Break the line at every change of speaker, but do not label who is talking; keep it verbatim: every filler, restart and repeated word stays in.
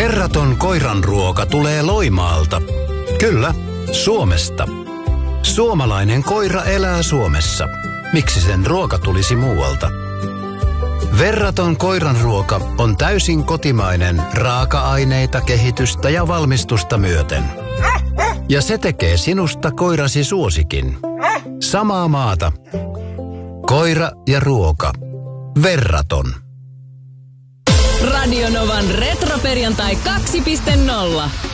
Verraton koiranruoka tulee Loimaalta. Kyllä, Suomesta. Suomalainen koira elää Suomessa. Miksi sen ruoka tulisi muualta? Verraton koiranruoka on täysin kotimainen raaka-aineita, kehitystä ja valmistusta myöten. Ja se tekee sinusta koirasi suosikin. Samaa maata. Koira ja ruoka. Verraton.
Radio Novan retroperjantai kaksi piste nolla.